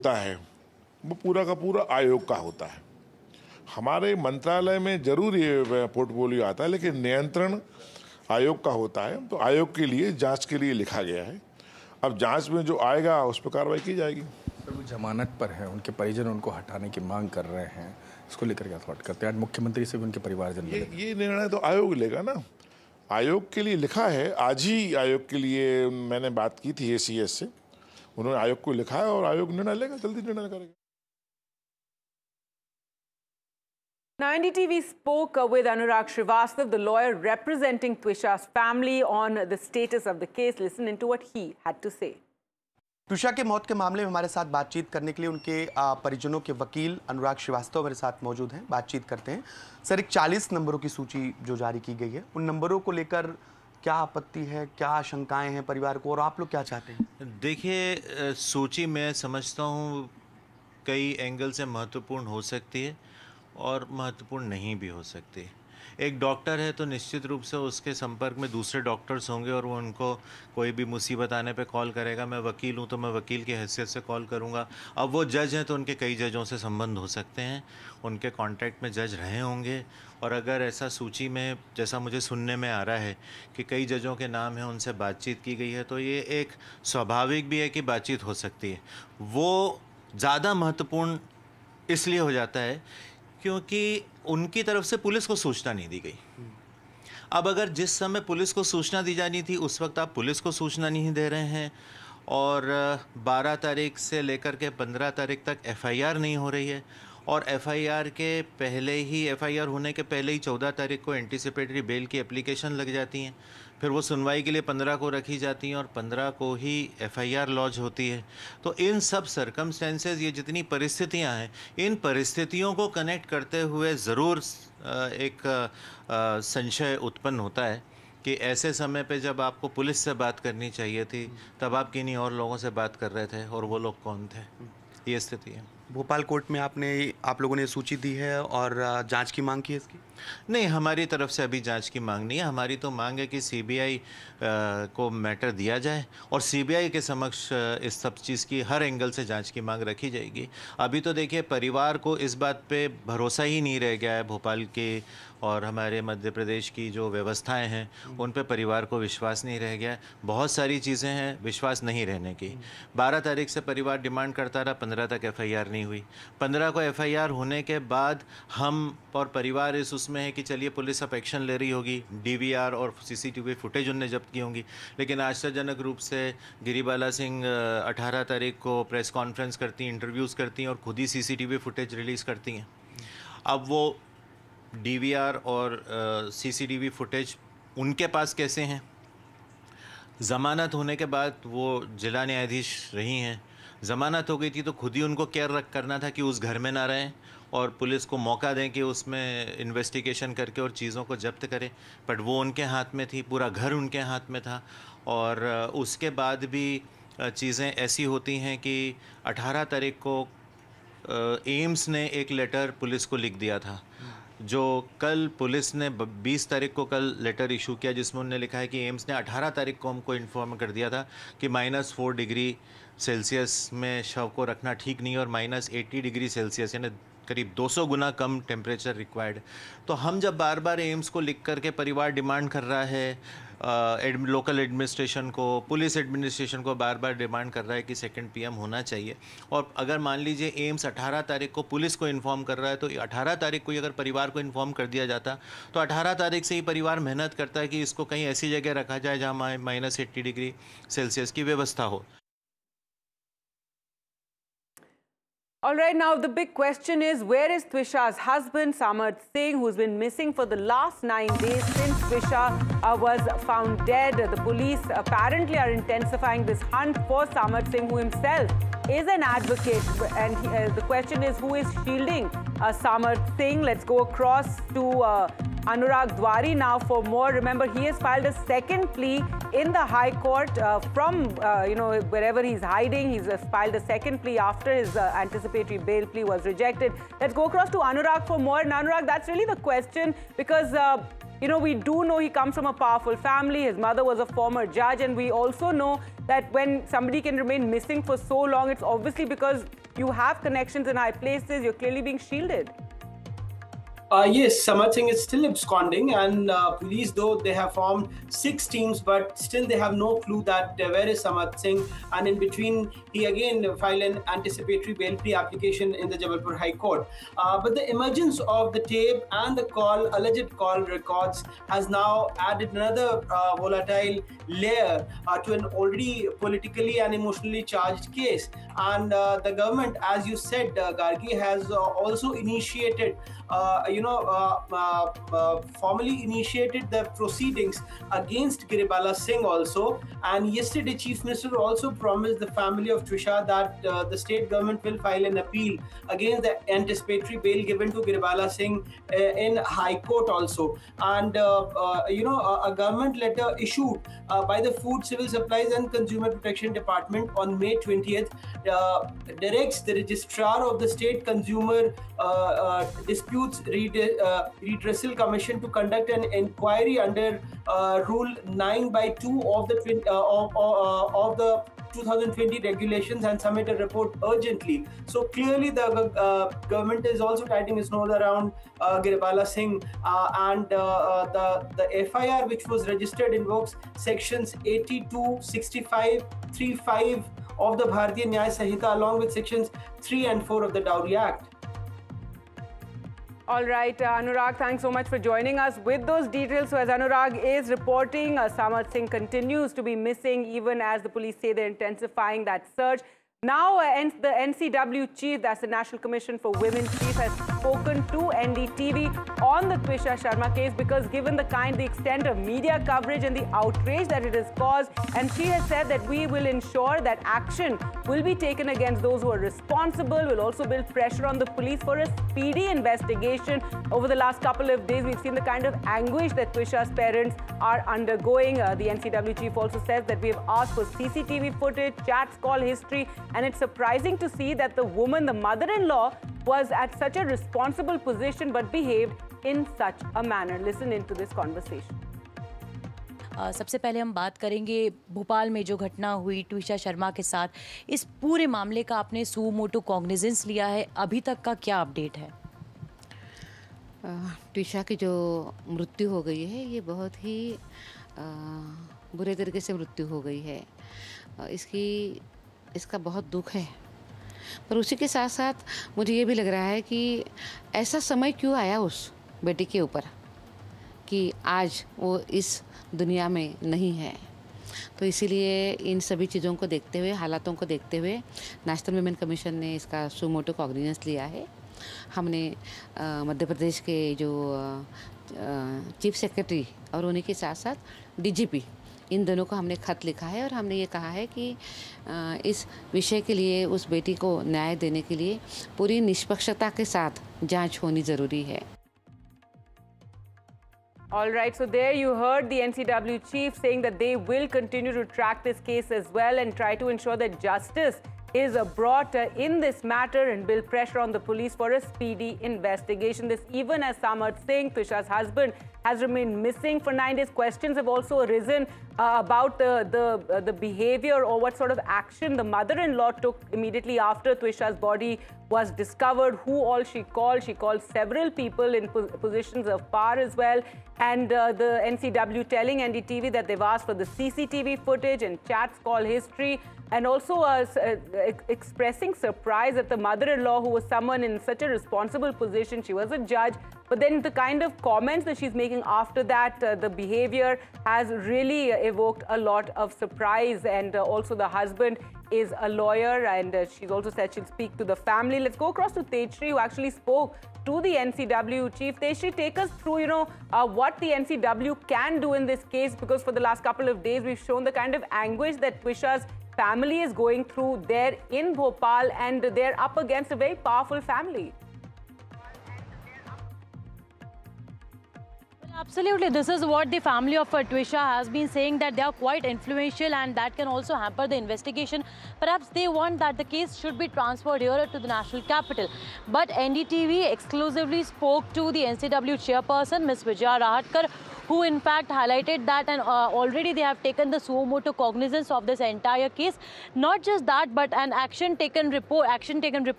होता है वो पूरा का पूरा आयोग का होता है। हमारे मंत्रालय में जरूर ये पोर्टफोलियो आता है, लेकिन नियंत्रण आयोग का होता है। तो आयोग के लिए जांच के लिए लिखा गया है। अब जांच में जो आएगा उस पर कार्रवाई की जाएगी। सर, वो जमानत पर है, उनके परिजन उनको हटाने की मांग कर रहे हैं, इसको लेकर क्या थॉट करते हैं? आज मुख्यमंत्री से भी उनके परिवारजन ये निर्णय तो आयोग लेगा ना। आयोग के लिए लिखा है। आज ही आयोग के लिए मैंने बात की थी ACS से, उन्होंने आयोग को लिखा है और आयोग निर्णय लेगा, जल्दी निर्णय करेगा। Now, NDTV spoke with Anurag Srivastava, the lawyer representing Twisha's family, on the status of the case. Listen into what he had to say. Twisha के मौत के मामले में हमारे साथ बातचीत करने के लिए उनके परिजनों के वकील अनुराग श्रीवास्तव मेरे साथ मौजूद हैं। बातचीत करते हैं। सर, एक 40 नंबरों की सूची जो जारी की गई है, उन नंबरों को लेकर क्या आपत्ति है, क्या आशंकाएं हैं परिवार को, और आप लोग क्या चाहते हैं? देखिए, सूची मैं समझता हूँ कई एंगल से महत्वपूर्ण हो सकती है और महत्वपूर्ण नहीं भी हो सकती। एक डॉक्टर है तो निश्चित रूप से उसके संपर्क में दूसरे डॉक्टर्स होंगे और वो उनको कोई भी मुसीबत आने पे कॉल करेगा। मैं वकील हूँ तो मैं वकील की हैसियत से कॉल करूँगा। अब वो जज हैं तो उनके कई जजों से संबंध हो सकते हैं, उनके कांटेक्ट में जज रहे होंगे। और अगर ऐसा सूची में जैसा मुझे सुनने में आ रहा है कि कई जजों के नाम हैं, उनसे बातचीत की गई है, तो ये एक स्वाभाविक भी है कि बातचीत हो सकती है। वो ज़्यादा महत्वपूर्ण इसलिए हो जाता है क्योंकि उनकी तरफ से पुलिस को सूचना नहीं दी गई। अब अगर जिस समय पुलिस को सूचना दी जानी थी उस वक्त आप पुलिस को सूचना नहीं दे रहे हैं और 12 तारीख से लेकर के 15 तारीख तक FIR नहीं हो रही है, और FIR के पहले ही, FIR होने के पहले ही 14 तारीख को एंटीसिपेटरी बेल की एप्लीकेशन लग जाती हैं, फिर वो सुनवाई के लिए 15 को रखी जाती हैं और 15 को ही FIR लॉन्च होती है। तो इन सब सर्कमस्टेंसेस, ये जितनी परिस्थितियां हैं, इन परिस्थितियों को कनेक्ट करते हुए ज़रूर एक संशय उत्पन्न होता है कि ऐसे समय पे जब आपको पुलिस से बात करनी चाहिए थी तब आप किन्हीं और लोगों से बात कर रहे थे, और वो लोग कौन थे? ये स्थिति है। भोपाल कोर्ट में आप लोगों ने सूची दी है और जांच की मांग की है इसकी? नहीं, हमारी तरफ से अभी जांच की मांग नहीं है। हमारी तो मांग है कि CBI को मैटर दिया जाए और CBI के समक्ष इस सब चीज़ की हर एंगल से जांच की मांग रखी जाएगी। अभी तो देखिए, परिवार को इस बात पे भरोसा ही नहीं रह गया है। भोपाल के और हमारे मध्य प्रदेश की जो व्यवस्थाएं हैं उन पे परिवार को विश्वास नहीं रह गया है। बहुत सारी चीज़ें हैं विश्वास नहीं रहने की। 12 तारीख से परिवार डिमांड करता रहा, 15 तक FIR नहीं हुई। 15 को FIR होने के बाद हम और परिवार उसमें है कि चलिए पुलिस अब एक्शन ले रही होगी, DVR और CCTV फुटेज उनने जब्त की होंगी। लेकिन आश्चर्यजनक रूप से गिरिबाला सिंह 18 तारीख को प्रेस कॉन्फ्रेंस करती हैं, इंटरव्यूज़ करती हैं और खुद ही CCTV फुटेज रिलीज़ करती हैं। अब वो DVR और CCTV फुटेज उनके पास कैसे हैं? ज़मानत होने के बाद वो जिला न्यायाधीश रही हैं, ज़मानत हो गई थी तो खुद ही उनको केयर करना था कि उस घर में ना रहें और पुलिस को मौका दें कि उसमें इन्वेस्टिगेशन करके और चीज़ों को जब्त करें। बट वो उनके हाथ में थी, पूरा घर उनके हाथ में था। और उसके बाद भी चीज़ें ऐसी होती हैं कि 18 तारीख को एम्स ने एक लेटर पुलिस को लिख दिया था, जो कल पुलिस ने 20 तारीख को कल लेटर इशू किया, जिसमें उन्होंने लिखा है कि एम्स ने 18 तारीख को हमको इन्फॉर्म कर दिया था कि -4 डिग्री सेल्सियस में शव को रखना ठीक नहीं है और -80 डिग्री सेल्सियस यानी करीब 200 गुना कम टेम्परेचर रिक्वायर्ड। तो हम जब बार बार एम्स को लिख करके परिवार डिमांड कर रहा है, लोकल एडमिनिस्ट्रेशन को, पुलिस एडमिनिस्ट्रेशन को बार बार डिमांड कर रहा है कि 2nd PM होना चाहिए, और अगर मान लीजिए एम्स 18 तारीख को पुलिस को इन्फॉर्म कर रहा है तो 18 तारीख को अगर परिवार को इन्फॉर्म कर दिया जाता तो 18 तारीख से ही परिवार मेहनत करता है कि इसको कहीं ऐसी जगह रखा जाए जहाँ -80 डिग्री सेल्सियस की व्यवस्था हो। All right, now the big question is, where is Twisha's husband, Samarth Singh, who's been missing for the last 9 days since Twisha was found dead? The police apparently are intensifying this hunt for Samarth Singh, who himself is an advocate. And the question is, who is shielding Samarth Singh? Let's go across to Anurag Dwari now for more. Remember, he has filed a 2nd plea in the High Court from, wherever he's hiding. He's filed a 2nd plea after his anticipatory bail plea was rejected. Let's go across to Anurag for more. And Anurag, that's really the question, because we do know he comes from a powerful family. His mother was a former judge, and we also know that when somebody can remain missing for so long, it's obviously because You have connections in high places. You're clearly being shielded. Yes, Samad Singh is still absconding, and police, though they have formed 6 teams, but still they have no clue that where is Samad Singh. And in between, he again filed an anticipatory bail plea application in the Jabalpur High Court. But the emergence of the tape and the alleged call records has now added another volatile layer to an already politically and emotionally charged case. And the government, as you said, Gargi, has also initiated formally initiated the proceedings against Giribala Singh also. And yesterday, Chief Minister also promised the family of Trisha that the state government will file an appeal against the anticipatory bail given to Giribala Singh in High Court also. And a government letter issued by the Food, Civil Supplies and Consumer Protection Department on May 20th directs the registrar of the State Consumer Disputes Redressal Commission to conduct an inquiry under Rule 9/2 of the 2020 regulations and submit a report urgently. So clearly the government is also tightening its nose around Giribala Singh, and the FIR which was registered invokes sections 82, 65, 35 of the Bharatiya Nyaya Sanhita along with sections 3 and 4 of the Dowry Act. All right, Anurag, thanks so much for joining us with those details. So as Anurag is reporting, Samad Singh continues to be missing even as the police say they're intensifying that search. Now, the NCW chief, that's the National Commission for Women chief, has spoken to NDTV on the Twisha Sharma case because given the extent of media coverage and the outrage that it has caused, and she has said that we will ensure that action will be taken against those who are responsible. We'll also build pressure on the police for a speedy investigation. Over the last couple of days, we've seen the kind of anguish that Twisha's parents are undergoing. The NCW chief also says that we have asked for CCTV footage, chats, call history, and it's surprising to see that the woman, the mother-in-law, was at such a responsible position but behaved in such a manner. Listen into this conversation. सबसे पहले हम बात करेंगे भोपाल में जो घटना हुई ट्विशा शर्मा के साथ। इस पूरे मामले का आपने सू मोटो कॉग्निजेंस लिया है, अभी तक का क्या अपडेट है? ट्विशा की जो मृत्यु हो गई है ये बहुत ही बुरे तरीके से मृत्यु हो गई है। इसका बहुत दुख है, पर उसी के साथ साथ मुझे ये भी लग रहा है कि ऐसा समय क्यों आया उस बेटी के ऊपर कि आज वो इस दुनिया में नहीं है। तो इसीलिए इन सभी चीज़ों को देखते हुए, हालातों को देखते हुए नेशनल वुमेन कमीशन ने इसका सुमोटो कॉग्निजेंस लिया है। हमने मध्य प्रदेश के जो चीफ सेक्रेटरी और उन्हीं के साथ साथ डीजीपी, इन दोनों को हमने खत लिखा है और हमने ये कहा है कि इस विषय के लिए उस बेटी को न्याय देने के लिए पूरी निष्पक्षता के साथ जांच होनी ज़रूरी है। All right, so there you heard the NCW chief saying that they will continue to track this case as well and try to ensure that justice is brought in this matter and build pressure on the police for a speedy investigation. This even as Samad Singh, Twisha's husband, has remained missing for 9 days. Questions have also arisen about the behavior or what sort of action the mother-in-law took immediately after Twisha's body was discovered, who all she called. She called several people in positions of power as well. And the NCW telling NDTV that they've asked for the CCTV footage and chats, call history, and also expressing surprise that the mother-in-law, who was someone in such a responsible position, she was a judge, but then the kind of comments that she's making after that, the behavior has really evoked a lot of surprise. And also the husband is a lawyer, and she's also said she'll speak to the family. Let's go across to Tejshri, who actually spoke to the NCW chief. Tejshri, take us through, what the NCW can do in this case, because for the last couple of days, we've shown the kind of anguish that Twisha's family is going through there in Bhopal, and they're up against a very powerful family. Absolutely, this is what the family of Twisha has been saying, that they are quite influential and that can also hamper the investigation. Perhaps they want that the case should be transferred here to the national capital. But NDTV exclusively spoke to the NCW chairperson, Ms. Vijaya Rahatkar, who in fact highlighted that, and already they have taken the suo motu cognizance of this entire case. Not just that, but an action taken report